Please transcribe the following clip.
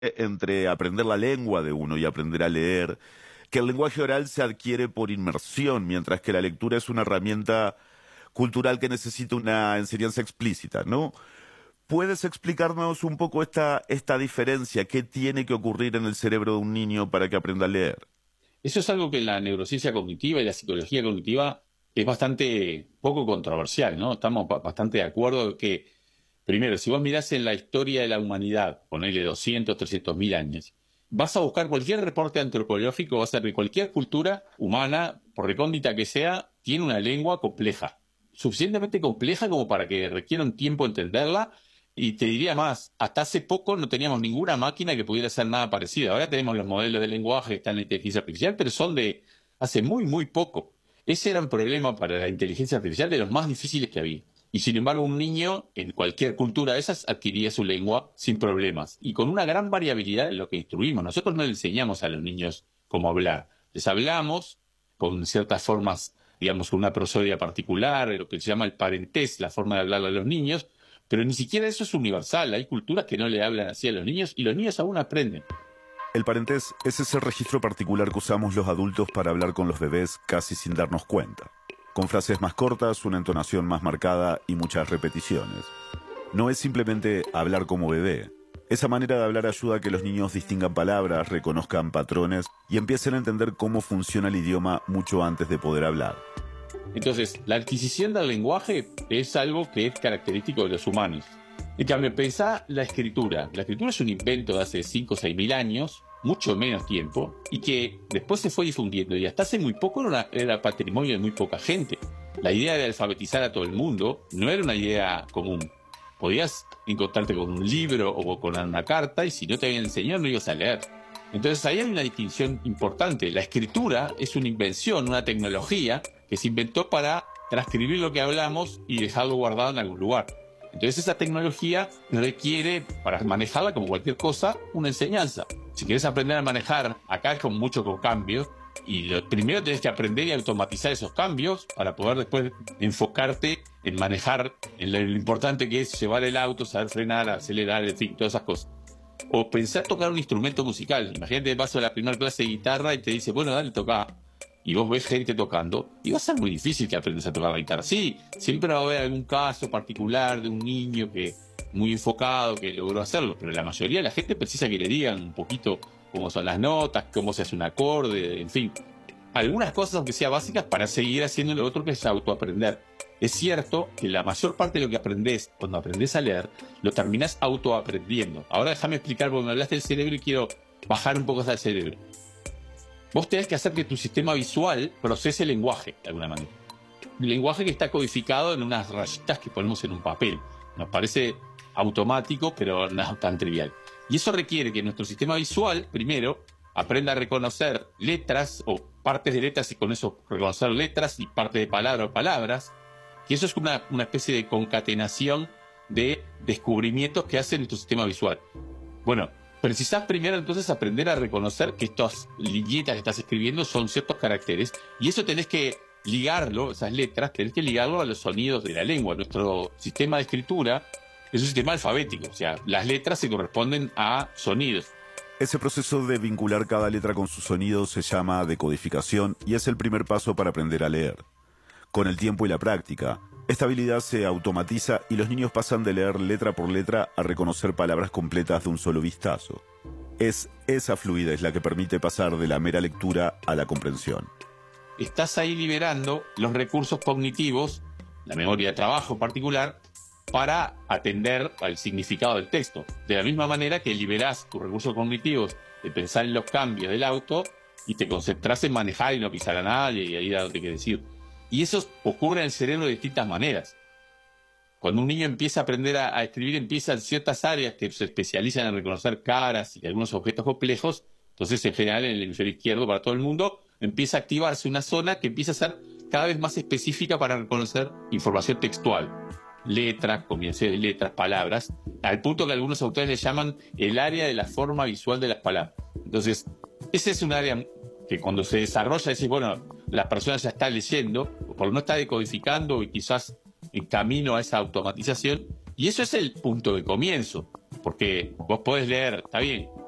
entre aprender la lengua de uno y aprender a leer, que el lenguaje oral se adquiere por inmersión, mientras que la lectura es una herramienta cultural que necesita una enseñanza explícita, ¿no? ¿Puedes explicarnos un poco esta diferencia? ¿Qué tiene que ocurrir en el cerebro de un niño para que aprenda a leer? Eso es algo que en la neurociencia cognitiva y la psicología cognitiva es bastante poco controversial, ¿no? Estamos bastante de acuerdo que, primero, si vos mirás en la historia de la humanidad, ponele 200, 300 mil años, vas a buscar cualquier reporte antropológico, vas a ver que cualquier cultura humana, por recóndita que sea, tiene una lengua compleja, suficientemente compleja como para que requiera un tiempo entenderla. Y te diría más, hasta hace poco no teníamos ninguna máquina que pudiera hacer nada parecido. Ahora tenemos los modelos de lenguaje que están en la inteligencia artificial, pero son de hace muy, muy poco. Ese era un problema para la inteligencia artificial de los más difíciles que había. Y sin embargo, un niño en cualquier cultura de esas adquiría su lengua sin problemas. Y con una gran variabilidad en lo que instruimos. Nosotros no le enseñamos a los niños cómo hablar. Les hablamos con ciertas formas, digamos, con una prosodia particular, lo que se llama el parentés, la forma de hablarle a los niños. Pero ni siquiera eso es universal. Hay culturas que no le hablan así a los niños y los niños aún aprenden. El parentés es ese registro particular que usamos los adultos para hablar con los bebés casi sin darnos cuenta. Con frases más cortas, una entonación más marcada y muchas repeticiones. No es simplemente hablar como bebé. Esa manera de hablar ayuda a que los niños distingan palabras, reconozcan patrones y empiecen a entender cómo funciona el idioma mucho antes de poder hablar. Entonces, la adquisición del lenguaje es algo que es característico de los humanos. En cambio, pensá la escritura. La escritura es un invento de hace 5 o 6 mil años, mucho menos tiempo, y que después se fue difundiendo. Y hasta hace muy poco era patrimonio de muy poca gente. La idea de alfabetizar a todo el mundo no era una idea común. Podías encontrarte con un libro o con una carta, y si no te habían enseñado, no ibas a leer. Entonces ahí hay una distinción importante. La escritura es una invención, una tecnología que se inventó para transcribir lo que hablamos y dejarlo guardado en algún lugar. Entonces esa tecnología requiere, para manejarla como cualquier cosa, una enseñanza. Si quieres aprender a manejar, acá es con cambios, y lo primero tienes que aprender y automatizar esos cambios para poder después enfocarte en manejar, en lo importante que es llevar el auto, saber frenar, acelerar, en fin, todas esas cosas. O pensar tocar un instrumento musical. Imagínate, vas a la primera clase de guitarra y te dice, bueno, dale, toca. Y vos ves gente tocando, y va a ser muy difícil que aprendas a tocar la guitarra. Sí, siempre va a haber algún caso particular de un niño que muy enfocado, que logró hacerlo, pero la mayoría de la gente precisa que le digan un poquito cómo son las notas, cómo se hace un acorde, en fin. Algunas cosas, aunque sean básicas, para seguir haciendo lo otro que es autoaprender. Es cierto que la mayor parte de lo que aprendés, cuando aprendés a leer, lo terminás autoaprendiendo. Ahora déjame explicar, porque me hablaste del cerebro y quiero bajar un poco hacia el cerebro. Vos tenés que hacer que tu sistema visual procese el lenguaje, de alguna manera. El lenguaje que está codificado en unas rayitas que ponemos en un papel. Nos parece automático, pero no es tan trivial. Y eso requiere que nuestro sistema visual, primero, aprenda a reconocer letras o partes de letras y con eso reconocer letras y partes de palabras o palabras. Que eso es una especie de concatenación de descubrimientos que hace nuestro sistema visual. Bueno, precisás primero entonces aprender a reconocer que estas viñetas que estás escribiendo son ciertos caracteres, y eso tenés que ligarlo, esas letras, tenés que ligarlo a los sonidos de la lengua. Nuestro sistema de escritura es un sistema alfabético, o sea, las letras se corresponden a sonidos. Ese proceso de vincular cada letra con su sonido se llama decodificación y es el primer paso para aprender a leer. Con el tiempo y la práctica, esta habilidad se automatiza y los niños pasan de leer letra por letra a reconocer palabras completas de un solo vistazo. Es esa fluidez la que permite pasar de la mera lectura a la comprensión. Estás ahí liberando los recursos cognitivos, la memoria de trabajo en particular, para atender al significado del texto. De la misma manera que liberás tus recursos cognitivos de pensar en los cambios del auto y te concentrás en manejar y no pisar a nadie y ir a donde quieres ir. Y eso ocurre en el cerebro de distintas maneras. Cuando un niño empieza a aprender a escribir, empiezan ciertas áreas que se especializan en reconocer caras y algunos objetos complejos. Entonces, en general, en el hemisferio izquierdo, para todo el mundo, empieza a activarse una zona que empieza a ser cada vez más específica para reconocer información textual. Letras, combinaciones de letras, palabras, al punto que algunos autores le llaman el área de la forma visual de las palabras. Entonces, ese es un área que cuando se desarrolla, decís, bueno, la persona ya está leyendo, porque no está decodificando y quizás en camino a esa automatización, y eso es el punto de comienzo, porque vos podés leer, está bien,